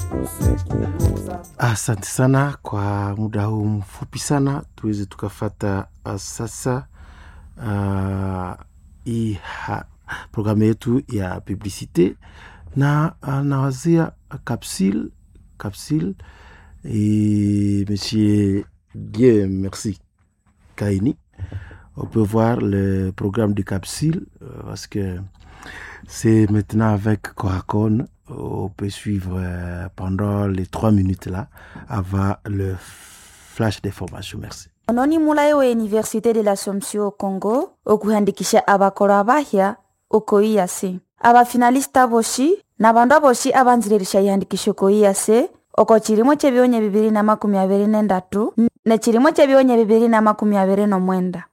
Asante sana kwa muda huu mfupi sana tuweze tukafata sasa hii programu yetu ya publicité na nawazia capsule et monsieur Dieu merci Kaini. On peut voir le programme de capsule parce que c'est maintenant avec Coacon. On peut suivre pendant les 3 minutes là avant le flash d'information. Merci. Ononi mulayo wa Université de l'Assomption au Congo okuhandikisha abakoro abahya uko IAC. Abafinalista boshi na bandu aboshi abanzirisha yandikisho ko IAC oko chirimo chebionye 2023 ne chirimo chebionye 2029.